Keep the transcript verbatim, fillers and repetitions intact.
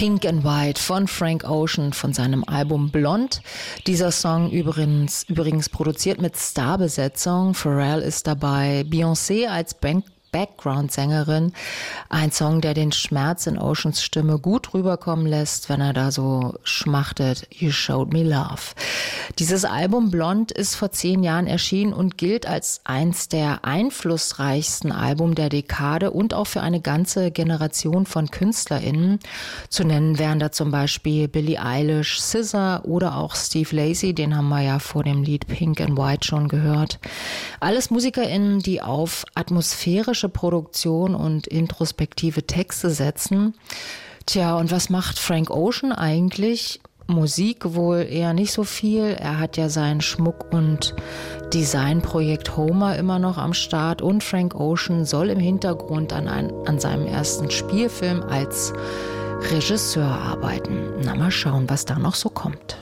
Pink and White von Frank Ocean von seinem Album Blonde. Dieser Song übrigens, übrigens produziert mit Starbesetzung. Pharrell ist dabei, Beyoncé als Bank Background-Sängerin. Ein Song, der den Schmerz in Oceans Stimme gut rüberkommen lässt, wenn er da so schmachtet, You Showed Me Love. Dieses Album Blonde ist vor zehn Jahren erschienen und gilt als eins der einflussreichsten Alben der Dekade und auch für eine ganze Generation von KünstlerInnen. Zu nennen wären da zum Beispiel Billie Eilish, S Z A oder auch Steve Lacy, den haben wir ja vor dem Lied Pink and White schon gehört. Alles MusikerInnen, die auf atmosphärische Produktion und introspektive Texte setzen. Tja, und was macht Frank Ocean eigentlich? Musik wohl eher nicht so viel. Er hat ja sein Schmuck- und Designprojekt Homer immer noch am Start und Frank Ocean soll im Hintergrund an, ein, an seinem ersten Spielfilm als Regisseur arbeiten. Na, mal schauen, was da noch so kommt.